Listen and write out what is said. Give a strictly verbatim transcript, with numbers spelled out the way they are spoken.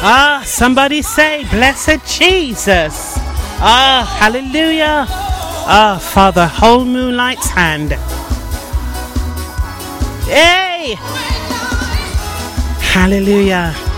Ah, somebody say, blessed Jesus. Ah, hallelujah. Ah, Father, hold Moonlight's hand. Hey! Hallelujah.